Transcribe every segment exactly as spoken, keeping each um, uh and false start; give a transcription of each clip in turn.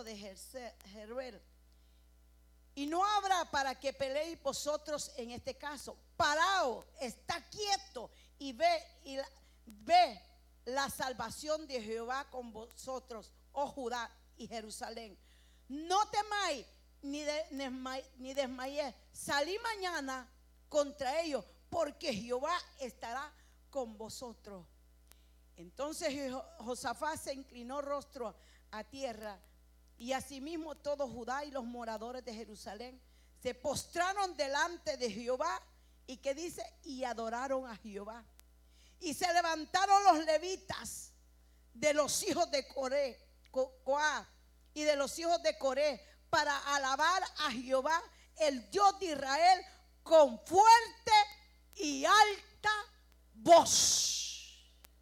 de Jezreel. Y no habrá para que peleéis vosotros en este caso. Paraos, está quieto y ve, y la, ve la salvación de Jehová con vosotros, oh Judá y Jerusalén. No temáis ni, de, ni desmayéis. Salí mañana contra ellos, porque Jehová estará con vosotros. Entonces Josafat se inclinó rostro a tierra, y asimismo todo Judá y los moradores de Jerusalén se postraron delante de Jehová. Y que dice, y adoraron a Jehová. Y se levantaron los levitas de los hijos de Coré, Coá, y de los hijos de Coré, para alabar a Jehová, el Dios de Israel, con fuerte y alta voz.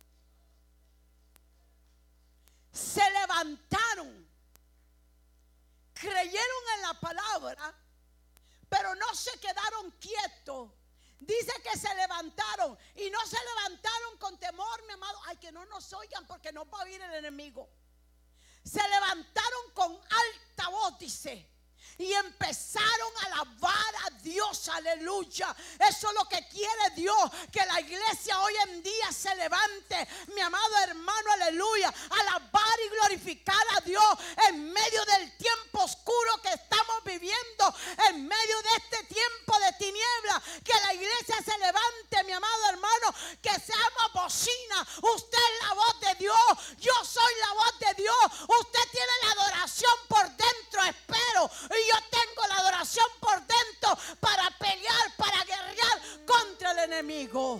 Se levantaron, creyeron en la palabra, pero no se quedaron quietos. Dice que se levantaron, y no se levantaron con temor, mi amado, ay, que no nos oigan porque nos va a oír el enemigo. Se levantaron con alta voz, dice, y empezaron a alabar a Dios, aleluya. Eso es lo que quiere Dios, que la iglesia hoy en día se levante, mi amado hermano, aleluya, a alabar y glorificar a Dios en medio del tiempo oscuro que estamos viviendo, en medio de este tiempo de tiniebla. Que la iglesia se levante, mi amado hermano, que seamos bocina. Usted es la voz de Dios, yo soy la voz de Dios. Usted tiene la adoración por dentro, espero, y yo tengo la adoración por dentro para pelear, para guerrear contra el enemigo.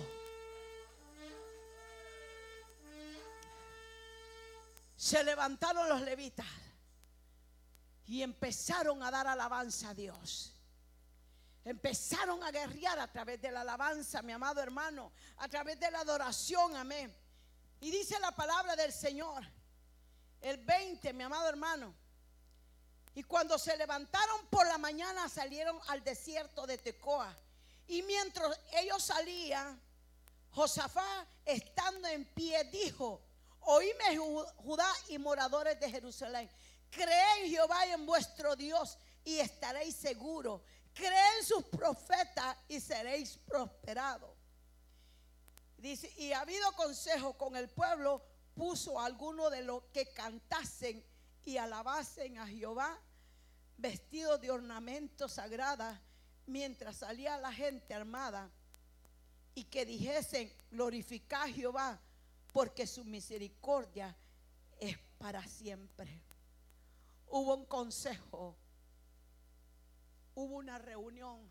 Se levantaron los levitas y empezaron a dar alabanza a Dios. Empezaron a guerrear a través de la alabanza, mi amado hermano, a través de la adoración, amén. Y dice la palabra del Señor, el veinte, mi amado hermano. Y cuando se levantaron por la mañana, salieron al desierto de Tecoa. Y mientras ellos salían, Josafat, estando en pie, dijo: oíme, Judá y moradores de Jerusalén, creed en Jehová y en vuestro Dios, y estaréis seguros. Creed en sus profetas y seréis prosperados. Dice, y habido consejo con el pueblo, puso a algunos de los que cantasen y alabasen a Jehová, vestidos de ornamentos sagrados, mientras salía la gente armada, y que dijesen: glorificad a Jehová, porque su misericordia es para siempre. Hubo un consejo, hubo una reunión,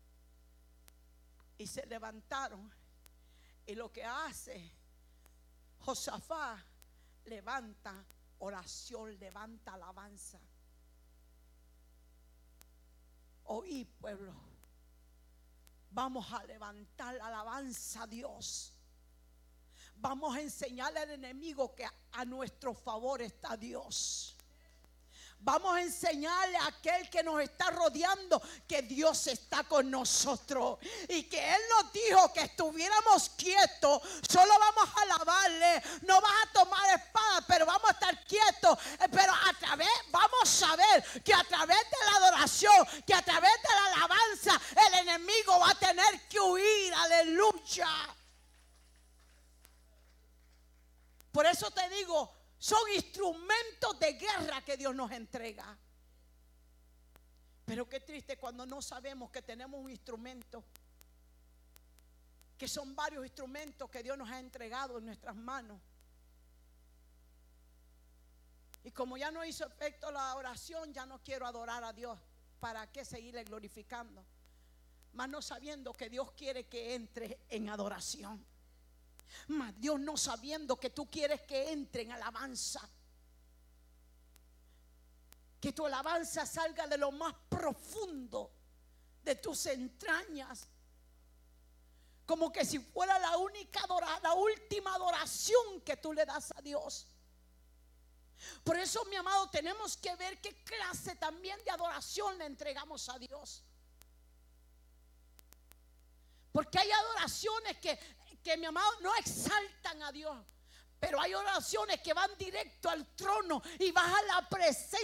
y se levantaron. Y lo que hace Josafat, levanta oración, levanta alabanza. Oí, pueblo, vamos a levantar la alabanza a Dios. Vamos a enseñarle al enemigo que a, a nuestro favor está Dios. Vamos a enseñarle a aquel que nos está rodeando que Dios está con nosotros, y que Él nos dijo que estuviéramos quietos. Solo vamos a alabarle, no vas a tomar espada, pero vamos a estar quietos. Pero a través, vamos a ver que a través de la adoración, que a través de la alabanza, el enemigo va a tener que huir, aleluya. Por eso te digo, son instrumentos de guerra que Dios nos entrega. Pero qué triste cuando no sabemos que tenemos un instrumento, que son varios instrumentos que Dios nos ha entregado en nuestras manos. Y como ya no hizo efecto la oración, ya no quiero adorar a Dios. ¿Para qué seguirle glorificando? Mas no sabiendo que Dios quiere que entre en adoración. Mas Dios no sabiendo que tú quieres que entre en alabanza, que tu alabanza salga de lo más profundo de tus entrañas, como que si fuera la única adora, la última adoración que tú le das a Dios. Por eso, mi amado, tenemos que ver qué clase también de adoración le entregamos a Dios. Porque hay adoraciones que, que mi amado, no exaltan a Dios, pero hay oraciones que van directo al trono y vas a la presencia